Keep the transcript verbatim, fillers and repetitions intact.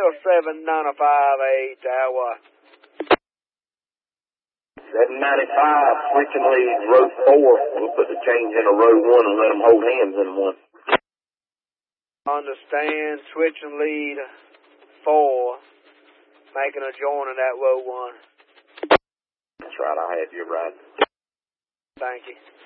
zero seven nine five eight, Iowa. seven ninety-five, switching lead, row four. We'll put the change in a row one and let them hold hands in one. Understand, switching lead four, making a join in that row one. That's right, I have you right. Thank you.